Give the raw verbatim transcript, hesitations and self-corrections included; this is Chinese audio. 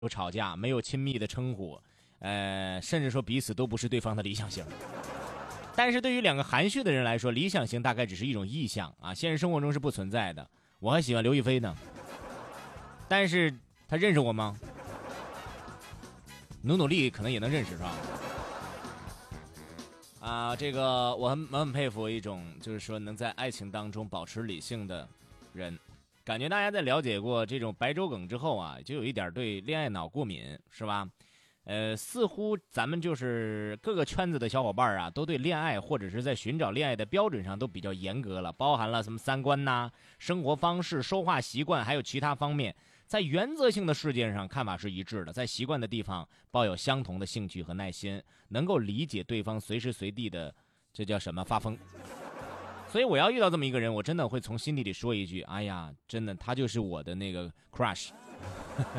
有吵架，没有亲密的称呼，呃，甚至说彼此都不是对方的理想型。但是对于两个含蓄的人来说，理想型大概只是一种意象啊，现实生活中是不存在的。我还喜欢刘亦菲呢，但是他认识我吗？努努力可能也能认识，是吧？啊，这个我很我很佩服一种，就是说能在爱情当中保持理性的人。感觉大家在了解过这种白粥梗之后啊，就有一点对恋爱脑过敏，是吧？呃，似乎咱们就是各个圈子的小伙伴啊，都对恋爱或者是在寻找恋爱的标准上都比较严格了，包含了什么三观呐、生活方式、说话习惯，还有其他方面，在原则性的事件上看法是一致的，在习惯的地方抱有相同的兴趣和耐心，能够理解对方随时随地的，这叫什么发疯。所以我要遇到这么一个人，我真的会从心底里说一句：哎呀，真的，他就是我的那个 crush。